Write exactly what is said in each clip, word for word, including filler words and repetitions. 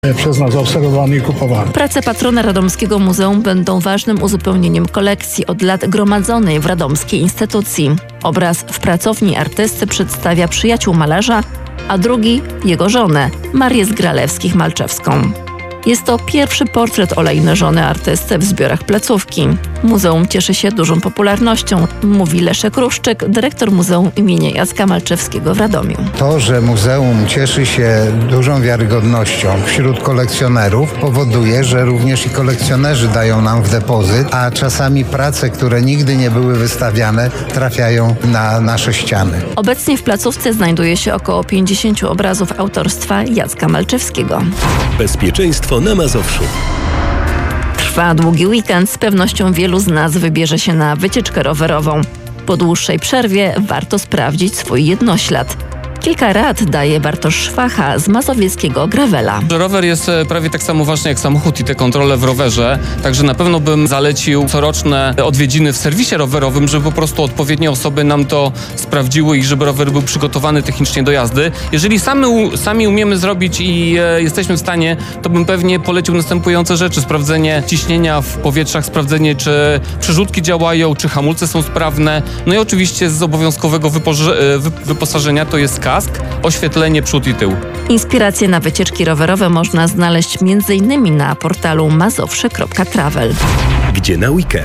przez nas obserwowany i kupowany. Prace patrona Radomskiego Muzeum będą ważnym uzupełnieniem kolekcji od lat gromadzonej w radomskiej instytucji. Obraz w pracowni artysty przedstawia przyjaciół malarza, a drugi jego żonę, Marię Zgralewskich-Malczewską. Jest to pierwszy portret olejny żony artysty w zbiorach placówki. Muzeum cieszy się dużą popularnością, mówi Leszek Ruszczyk, dyrektor Muzeum imienia Jacka Malczewskiego w Radomiu. To, że muzeum cieszy się dużą wiarygodnością wśród kolekcjonerów, powoduje, że również i kolekcjonerzy dają nam w depozyt, a czasami prace, które nigdy nie były wystawiane, trafiają na nasze ściany. Obecnie w placówce znajduje się około pięćdziesięciu obrazów autorstwa Jacka Malczewskiego. Bezpieczeństwo na Mazowszu. Trwa długi weekend, z pewnością wielu z nas wybierze się na wycieczkę rowerową. Po dłuższej przerwie warto sprawdzić swój jednoślad. Kilka rad daje Bartosz Szwacha z mazowieckiego Gravela. Rower jest prawie tak samo ważny jak samochód i te kontrole w rowerze, także na pewno bym zalecił coroczne odwiedziny w serwisie rowerowym, żeby po prostu odpowiednie osoby nam to sprawdziły i żeby rower był przygotowany technicznie do jazdy. Jeżeli sami, sami umiemy zrobić i e, jesteśmy w stanie, to bym pewnie polecił następujące rzeczy. Sprawdzenie ciśnienia w powietrzach, sprawdzenie czy przerzutki działają, czy hamulce są sprawne. No i oczywiście z obowiązkowego wypoże- wy- wyposażenia to jest kask, oświetlenie przód i tył. Inspiracje na wycieczki rowerowe można znaleźć między innymi na portalu mazowsze kropka travel. Gdzie na weekend?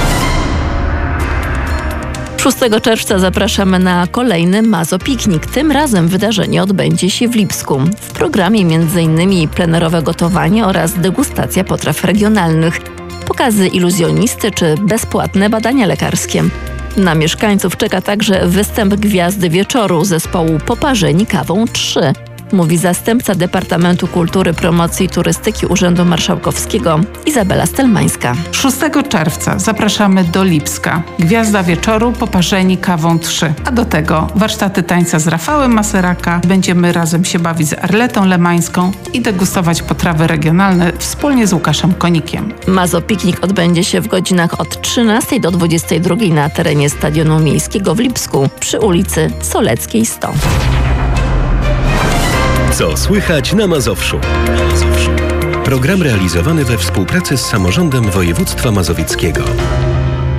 szóstego czerwca zapraszamy na kolejny Mazopiknik. Tym razem wydarzenie odbędzie się w Lipsku. W programie między innymi plenerowe gotowanie oraz degustacja potraw regionalnych, pokazy iluzjonisty czy bezpłatne badania lekarskie. Na mieszkańców czeka także występ Gwiazdy Wieczoru zespołu Poparzeni Kawą trzy, mówi zastępca Departamentu Kultury, Promocji i Turystyki Urzędu Marszałkowskiego Izabela Stelmańska. szóstego czerwca zapraszamy do Lipska. Gwiazda Wieczoru, Poparzeni Kawą trzy. A do tego warsztaty tańca z Rafałem Maseraka. Będziemy razem się bawić z Arletą Lemańską i degustować potrawy regionalne wspólnie z Łukaszem Konikiem. Mazopiknik odbędzie się w godzinach od trzynastej do dwudziestej drugiej na terenie Stadionu Miejskiego w Lipsku przy ulicy Soleckiej sto. Co słychać na Mazowszu? Program realizowany we współpracy z Samorządem Województwa Mazowieckiego.